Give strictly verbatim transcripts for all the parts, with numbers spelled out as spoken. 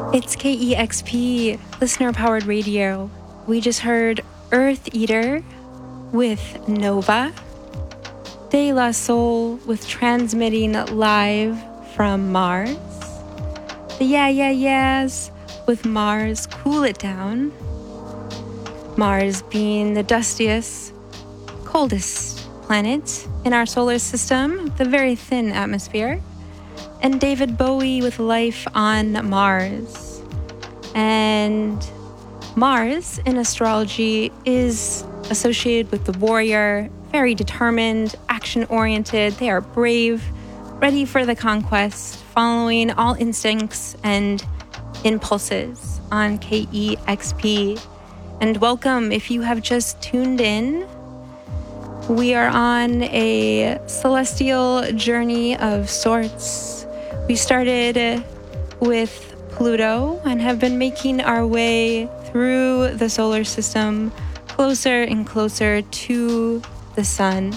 It's K E X P, listener-powered radio. We just heard Earth Eater with Nova, De La Soul with Transmitting Live from Mars, the Yeah Yeah Yeahs with Mars, Cool It Down, Mars being the dustiest, coldest planet in our solar system, the very thin atmosphere, and David Bowie with Life on Mars. And Mars in astrology is associated with the warrior, very determined, action-oriented. They are brave, ready for the conquest, following all instincts and impulses on K E X P. And welcome if you have just tuned in. We are on a celestial journey of sorts. We started with Pluto and have been making our way through the solar system closer and closer to the sun.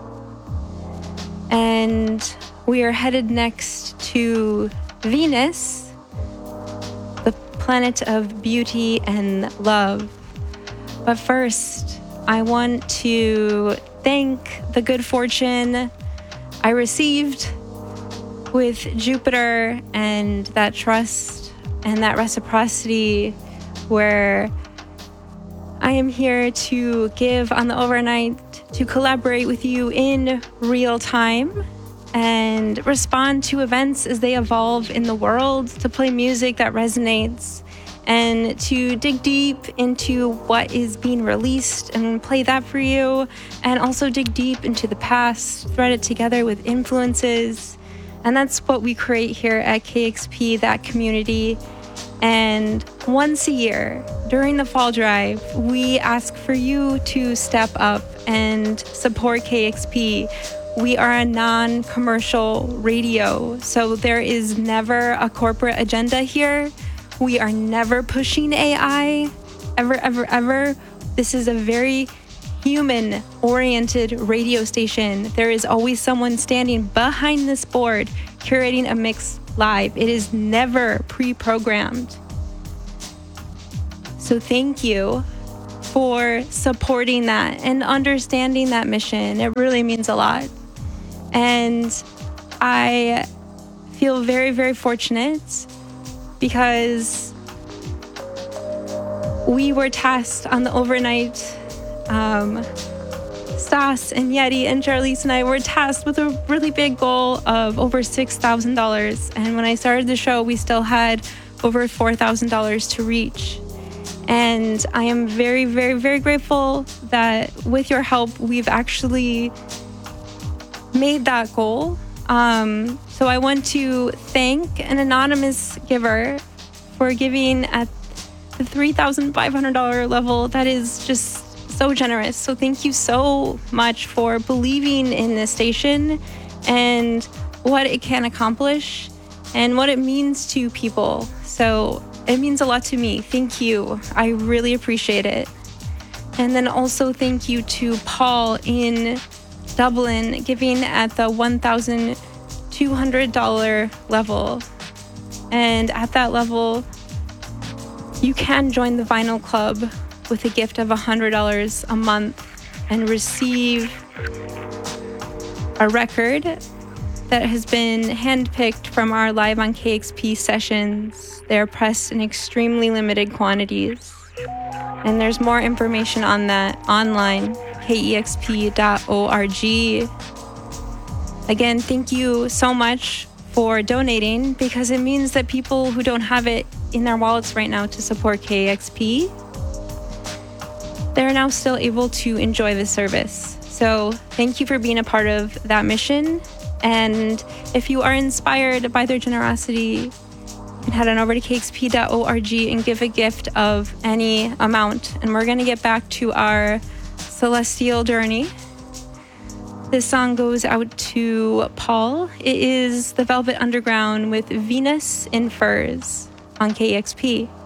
And we are headed next to Venus, the planet of beauty and love. But first, I want to thank the good fortune I received with Jupiter and that trust and that reciprocity where I am here to give on the overnight, to collaborate with you in real time and respond to events as they evolve in the world, to play music that resonates and to dig deep into what is being released and play that for you, and also dig deep into the past, thread it together with influences. And that's what we create here at K X P, that community. And once a year, during the fall drive, we ask for you to step up and support K X P. We are a non-commercial radio, so there is never a corporate agenda here. We are never pushing A I, ever, ever, ever. This is a very human-oriented radio station. There is always someone standing behind this board curating a mix live. It is never pre-programmed. So thank you for supporting that and understanding that mission. It really means a lot. And I feel very, very fortunate because we were tasked on the overnight. Um, Stas and Yeti and Charlize and I were tasked with a really big goal of over six thousand dollars. And when I started the show, we still had over four thousand dollars to reach. And I am very, very, very grateful that with your help, we've actually made that goal. Um, so I want to thank an anonymous giver for giving at the three thousand five hundred dollars level. That is just so generous. So thank you so much for believing in this station and what it can accomplish and what it means to people. So it means a lot to me. Thank you. I really appreciate it. And then also thank you to Paul in Dublin, giving at the one thousand two hundred dollars level. And at that level, you can join the Vinyl Club with a gift of one hundred dollars a month and receive a record that has been handpicked from our Live on K X P sessions. They're pressed in extremely limited quantities. And there's more information on that online, K E X P dot org. Again, thank you so much for donating, because it means that people who don't have it in their wallets right now to support K X P, they're now still able to enjoy the service. So thank you for being a part of that mission. And if you are inspired by their generosity, you can head on over to K X P dot org and give a gift of any amount. And we're going to get back to our celestial journey. This song goes out to Paul. It is the Velvet Underground with Venus in Furs on K X P.